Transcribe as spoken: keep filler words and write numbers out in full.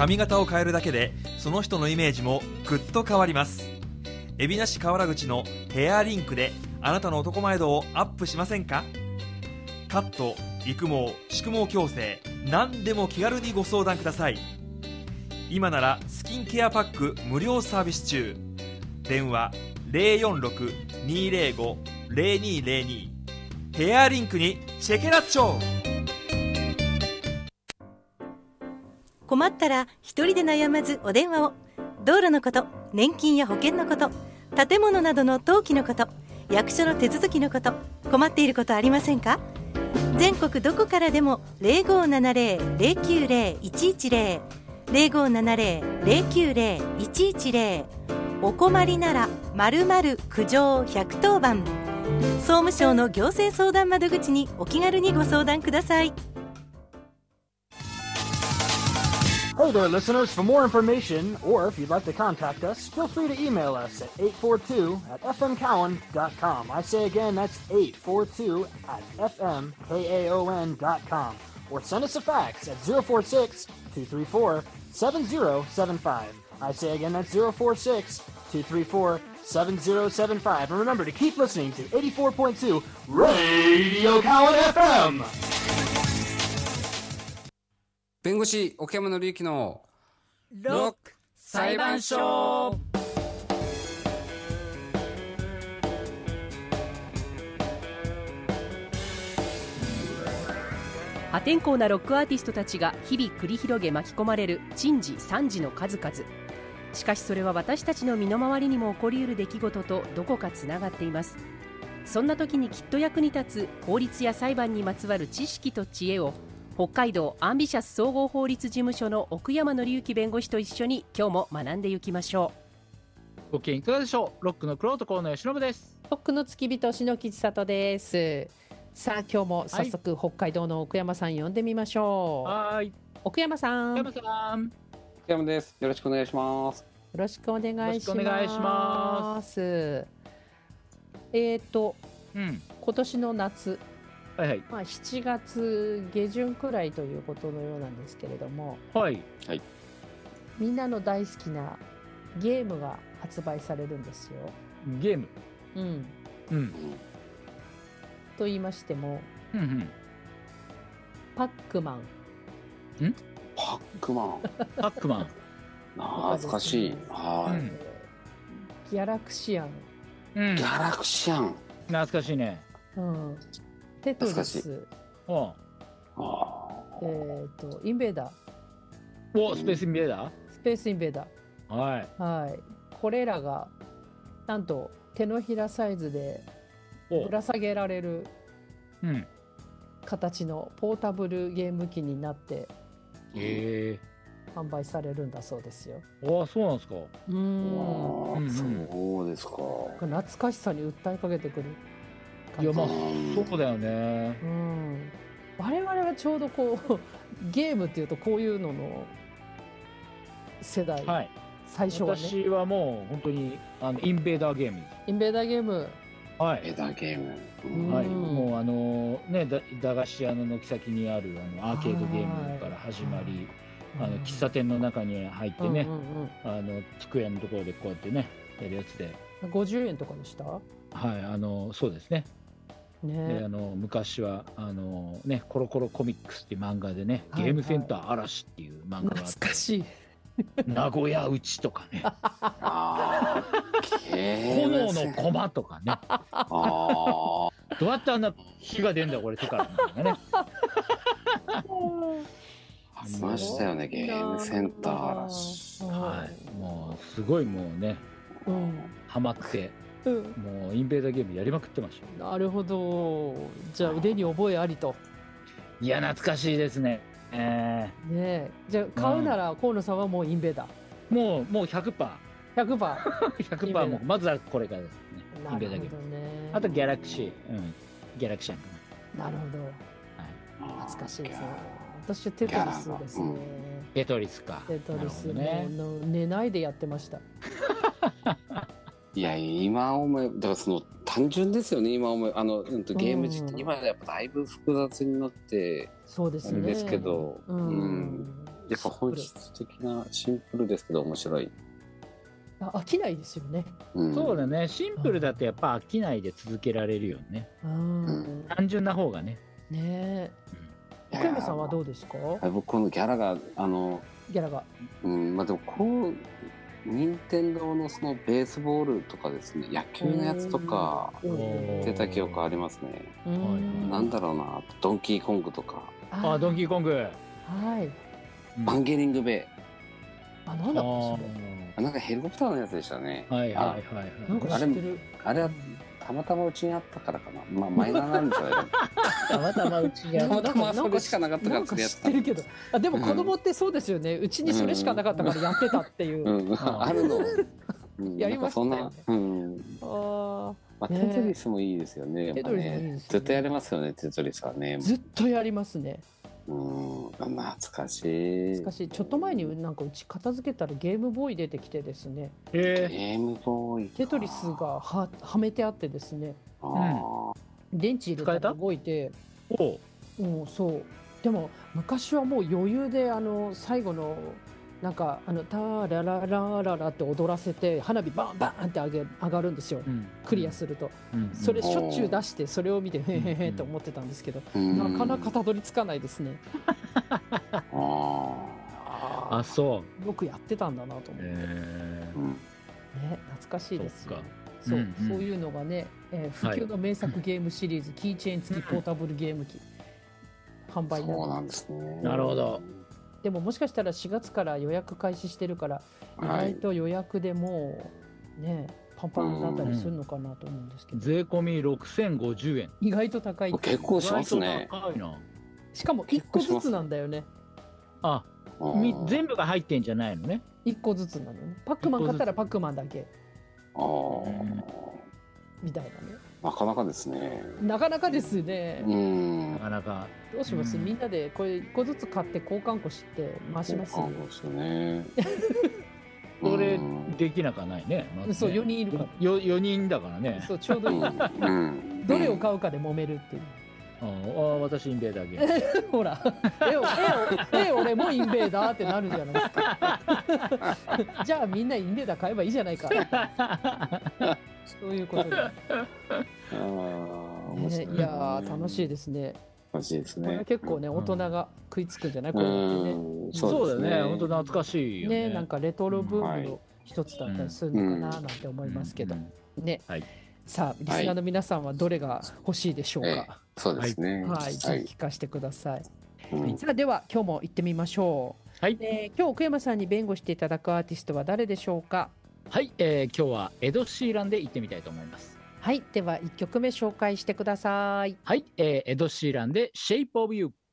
髪型を変えるだけでその人のイメージもぐっと変わります。海老名市河原口のヘアリンクであなたの男前度をアップしませんか？カット、育毛、宿毛矯正、何でも気軽にご相談ください。今ならスキンケアパック無料サービス中。電話 ゼロよんろく にーゼロご ゼロにーゼロに。ヘアリンクにチェケラッチョ。 困ったら一人で悩まずお電話を。道路のこと、年金や保険のこと、建物などの登記のこと、役所の手続きのこと、困っていることありませんか？全国どこからでも ゼロごーななゼロ ゼロきゅうゼロ いちいちゼロ ゼロごーななゼロ ゼロきゅうゼロ いちいちゼロ。お困りなら〇〇苦情ひゃくとおばん。総務省の行政相談窓口にお気軽にご相談ください。 Hey there, listeners. For more information, or if you'd like to contact us, feel free to email us at eight four two at f m cowan dot com. I say again, that's eight four two at f m kaon dot com. Or send us a fax at zero four six, two three four, seven zero seven five. I say again, that's zero four six, two three four, seven zero seven five. And remember to keep listening to eighty-four point two Radio Cowan エフエム. 弁護士奥山紀之のロック裁判所。 破天荒なロックアーティストたちが日々繰り広げ巻き込まれる珍事惨事の数々。しかしそれは私たちの身の回りにも起こりうる出来事とどこかつながっています。そんな時にきっと役に立つ法律や裁判にまつわる知識と知恵を、北海道アンビシャス総合法律事務所の奥山紀之弁護士と一緒に今日も学んでいきましょう。ご機嫌いかがでしょう。ロックの玄人河野由伸です。 ロックの付き人篠吉里です。さあ今日も早速、はい、北海道の奥山さん呼んでみましょう。 はい、 奥山さん。 奥山さん。 奥山です。よろしくお願いします。 よろしくお願いします。 よろしくお願いします。 えっ、ー、と、 うん、 今年の夏、 はいはい、 まあ、しちがつ下旬くらいということのようなんですけれども、 はいはい、 みんなの大好きなゲームが発売されるんですよ。 ゲーム、 うんうん、 と言いましても、 うんうん、 パックマン。 んパックマンパックマン懐かしい、はい、うん、 ギャラクシアン、 うん、ギャラクシアン懐かしいね、 うん、テトリス、 ああ、えっ、ー、とインベーダー、おスペースインベーダー、 スペースインベーダー、はい、 はい、これらがなんと手のひらサイズでぶら下げられる形のポータブルゲーム機になってへー販売されるんだそうですよ。 ああ、そうなんですか。 うーん、 うん、そうですか。 懐かしさに訴えかけてくる感じ。 いや、まあそうだよね。 うん、我々はちょうどこうゲームっていうとこういうのの世代、 はい、 最初はね。 私はもう本当にあのインベーダーゲーム、 インベーダーゲーム、 はい、 インベーダーゲーム、 うん、はい、もうあのね、だ駄菓子屋の軒先にあるあのアーケードゲームから始まり、あの喫茶店の中に入ってね、うんうんうん、あの机のところでこうやってねやるやつでごじゅうえんとかでした。はい、 あのそうですね。 ね、 であの昔はあのねコロコロコミックスっていう漫画でね、ゲームセンター嵐っていう漫画があって、 懐かしい。 名古屋うちとかね、 あ炎の駒とかね、あどうやってあんな火が出るんだこれ手からみたいなね。 ありましたよね、ゲームセンター嵐。 はい、もうすごいもうね、うん、ハマって、うん、もうインベーダーゲームやりまくってました。 なるほど。じゃあ腕に覚えありと。 いや懐かしいですね。えー、ねじゃあ買うなら、うん、河野さんはもうインベーダー。 もうもう ひゃくパーセント。ひゃくパーセント。ひゃくパーセント もうまずはこれからですね。インベーダーゲーム。あとギャラクシー、うん、ギャラクシャンかな。なるほど。はい、懐かしいですね。私はテトリスですね。 テトリスか。 テトリスね、寝ないでやってました。 いや今思えだからその単純ですよね。今思えあのゲーム自体今やっぱだいぶ複雑になってそうですね。 ですけど、 うんうん、 やっぱ本質的なシンプルですけど面白い。 あ飽きないですよね。 うん、 そうだね、シンプルだとやっぱ飽きないで続けられるよね。 うん、 単純な方がね。 ねえ。奥山さんはどうですか？ 僕このギャラがあのギャラが。 うん、まあでもこう任天堂のそのベースボールとかですね、野球のやつとか出た記憶ありますね。なんだろうな、ドンキーコングとか。 あ、ドンキーコング。 はい。 バンゲリングベイ。 あ、なんだっけそれ。 あ、なんかヘリコプターのやつでしたね。 はいはいはいはい。 なんか知ってる。 あれはたまたまうちにあったからかな。まあマイナーなんですよね。 たまたまうちにあった。たまたまそれしかなかったからなんか知ってるけど。あ、でも子供ってそうですよね。うちにそれしかなかったからやってたっていう。 うんうん、あるの。 やりましたね。 うん。ああ。テトリスもいいですよね。やっぱね。ずっとやれますよね、テトリスはね。 ずっとやりますね。 うん、懐かしい。 懐かしい。ちょっと前になんかうち片付けたらゲームボーイ出てきてですね。 ゲームボーイ。 テトリスがははめてあってですね。 ああ。 電池入れたら動いて。 おうん、そう。でも昔はもう余裕であの最後のなんかあのタラララララって踊らせて花火バンバンって上げ上がるんですよ、うん、クリアすると、うん、それしょっちゅう出してそれを見てへへへへと思ってたんですけど、うん、なかなかたどり着かないですね。 ああ、そうよくやってたんだなと思って、えー、ね、懐かしいですよ。そう、うんうん、そういうのがね、えー、不朽の名作ゲームシリーズ、はい、キーチェーン付きポータブルゲーム機販売になる。 そうなんですね。 なるほど。 でももしかしたらしがつから予約開始してるから、意外と予約でもうねパンパンだったりするのかなと思うんですけど、 うん、税込みろくせんごじゅうえん。 意外と高い。 結構しますね。 高いな。 しかもいっこずつなんだよね。 あ、み全部が入ってんじゃないのね。 いっこずつなのね。パックマン買ったらパックマンだけ。 ああ、 みたいなね。 なかなかですね。 なかなかですね。 うん。 なかなか。 どうします？みんなでこれいっこずつ買って交換庫して回します。 交換庫ですよね。 これできなかないね。 そう、よにんいるから。 よよにんだからね。 そう、ちょうどいい。どれを買うかで揉めるっていう。 ああ、私インベーダーゲーム。 ほら、えおえおえ俺もインベーダーってなるじゃないですか。じゃあみんなインベーダー買えばいいじゃないか。そういうことで。ああ、面白い。いや楽しいですね。 楽しいですね。 これ結構ね、大人が食いつくんじゃない？これってね。 そうだね。本当懐かしいよね。 ね、なんかレトロブームの一つだったりするのかななんて思いますけど。ね。さあ、リスナーの皆さんはどれが欲しいでしょうか。 そうですね。 はい、ぜひ聞かせてください。さあ、では今日も行ってみましょう。はい。今日奥山さんに弁護していただくアーティストは誰でしょうか。 はい、えー、今日はエド・シーランで行ってみたいと思います。 はい、ではいっきょくめ紹介してください。 はい、えー、エド・シーランで Shape of You。